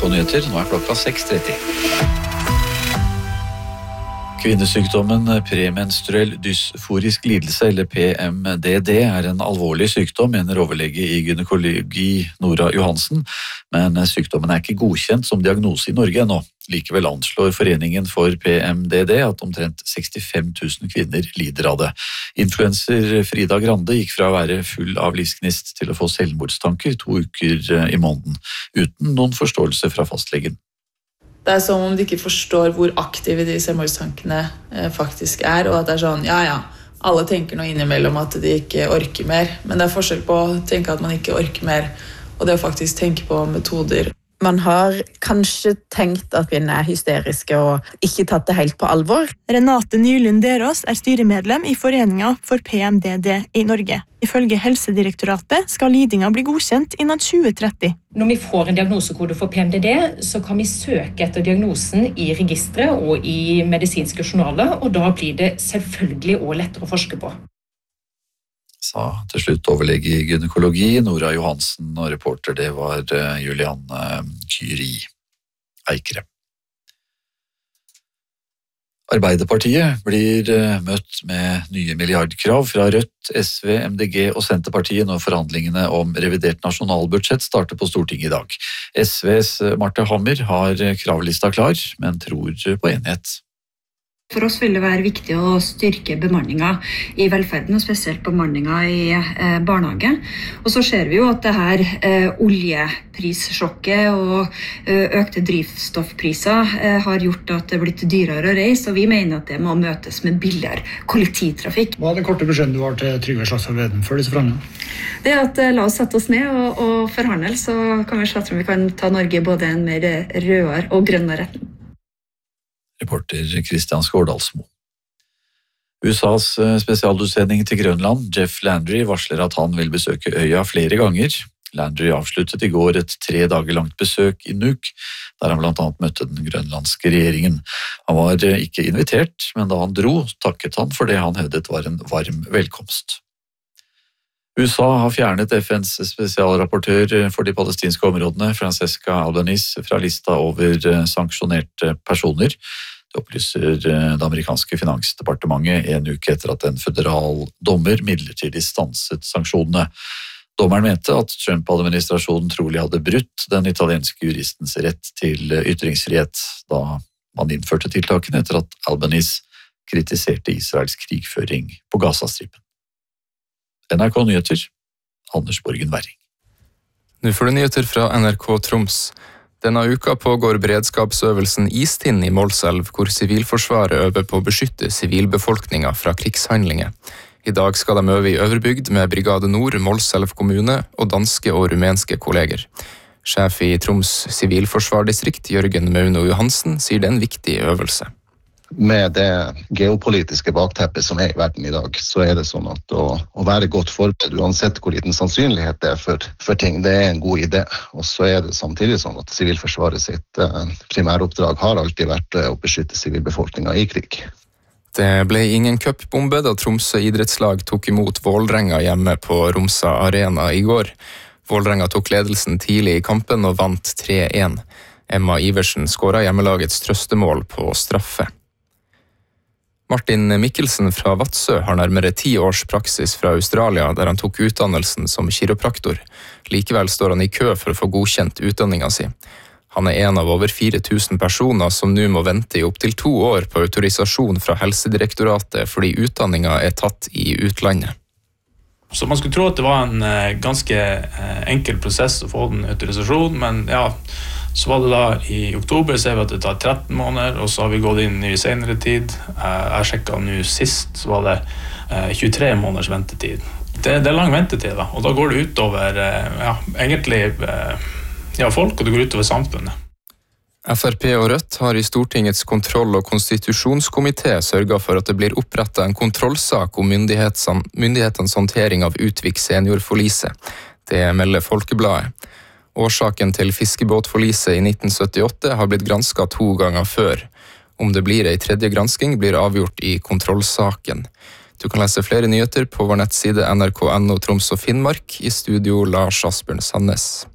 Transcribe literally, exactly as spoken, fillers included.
N R K-nyheter. Nå er klokka seks tretti. Kvinnesykdommen premenstruell dysforisk lidelse, eller P M D D, er en alvorlig sykdom, mener overlege i gynekologi Nora Johansen, men sykdommen er ikke godkjent som diagnose i Norge ennå. Likevel anslår Foreningen for P M D D at omtrent sekstifem tusen kvinner lider av det. Influencer Frida Grande gikk fra å være full av livsgnist til å få selvmordstanker to uker i måneden, uten noen forståelse fra fastlegen. Det er som om de ikke forstår hvor aktive de selvmordstankene faktisk er, og at det er sånn, ja ja, alle tenker noe innimellom at de ikke orker mer, men det er forskjell på å tenke at man ikke orker mer, og det å faktisk tenke på metoder. Man har kanskje tenkt at kvinner er hysteriske og ikke tatt det helt på alvor. Renate Nylund Derås er styremedlem i Foreningen for P M D D i Norge. Ifølge Helsedirektoratet skal lidinga bli godkjent innen tjue tretti. Når vi får en diagnosekode for P M D D, så kan vi søke etter diagnosen i registre og i medisinske journaler, og da blir det selvfølgelig også lettere å forske på. Sa til slutt overlege i gynekologi Nora Johansen, og reporter det var Julianne Kyri Eikere. Arbeiderpartiet blir møtt med nye milliardkrav fra Rødt, S V, M D G og Senterpartiet når forhandlingene om revidert nasjonalbudsjett starter på Stortinget i dag. S Vs Marte Hammer har kravlista klar, men tror på enighet. For oss vil det være viktig å styrke bemanninga i velferden, og spesielt bemanninga i eh, barnehage. Og så ser vi jo at det her eh, oljeprissjokket og eh, økte drivstoffpriser eh, har gjort at det er blitt dyrere å reise, og vi mener at det må møtes med billigere kollektivtrafikk. Hva er den korte beskjeden du har til Trygve Slagsvold Vedum før disse forhandlingene? Det er at eh, la oss sette oss ned og, og forhandle, så kan vi se om vi kan ta Norge både en mer rødere og grønnere retning. Reporter Kristian Skårdalsmo. U S A's spesialutsending til Grønland, Jeff Landry, varsler at han vil besøke øya flere ganger. Landry avsluttet i går et tre dager langt besøk i Nuuk, der han blant annet møtte den grønlandske regjeringen. Han var ikke invitert, men da han dro, takket han for det han hevdet var en varm velkomst. U S A har fjernet F N's spesialrapportør for de palestinske områdene, Francesca Albanese, fra lista over sanksjonerte personer. Det opplyser det amerikanske finansdepartementet en uke etter at en føderal dommer midlertidig stanset sanksjonene. Dommeren mente at Trump-administrasjonen trolig hadde brutt den italienske juristens rett til ytringsfrihet, da man innførte tiltakene etter at Albanese kritiserte Israels krigføring på Gazastripen. N R K-nyheter, Anders Borgen Werring. Nå får du nyheter fra N R K Troms. Denne uka pågår beredskapsøvelsen Istind i Målselv, hvor Sivilforsvaret øver på å beskytte sivilbefolkninga fra krigshandlinger. I dag skal de øve i Øverbygd med Brigade Nord, Målselv kommune og danske og rumenske kolleger. Sjef i Troms Sivilforsvardistrikt, Jørgen Mauno Johansen, sier det er en viktig øvelse. Med det geopolitiske bakteppet som er i verden i dag, så er det sånn at å, å være godt forberedt, uansett hvor liten sannsynlighet det er for, for ting, det er en god idé. Og så er det samtidig sånn at Sivilforsvaret sitt eh, primæroppdrag har alltid vært å beskytte sivilbefolkninga i krig. Det ble ingen cupbombe da Tromsø idrettslag tok imot Vålerenga hjemme på Romsa Arena i går. Vålerenga tok ledelsen tidlig i kampen og vant tre én. Emma Iversen skåret hjemmelagets trøstemål på straffe. Martin Mikkelsen fra Vadsø har nærmere ti års praksis fra Australia, der han tok utdannelsen som kiropraktor. Likevel står han i kø for å få godkjent utdanninga si. Han er en av over fire tusen personer som nå må vente i opptil to år på autorisasjon fra Helsedirektoratet fordi utdanninga er tatt i utlandet. Så man skulle tro at det var en ganske enkel prosess å få den autorisasjon, men ja, så var det da i oktober, ser vi at det tar tretten måneder, og så har vi gått inn i senere tid. Jeg sjekket nå sist, så var det tjuetre måneders ventetid. Det, det er lang ventetid da, og da går det utover ja, egentlig ja, folk, og det går utover samfunnet. F R P og Rødt har i Stortingets kontroll- og konstitusjonskomité sørget for at det blir opprettet en kontrollsak om myndighetenes håndtering av Utvik seniorforlise. Det melder Folkebladet. Årsaken til fiskebåtforliset i nitten syttiåtte har blitt gransket to ganger før. Om det blir en tredje gransking, blir avgjort i kontrollsaken. Du kan lese flere nyheter på vår nettside N R K punktum N O Troms og Finnmark. I studio Lars Asbjørn Sandnes.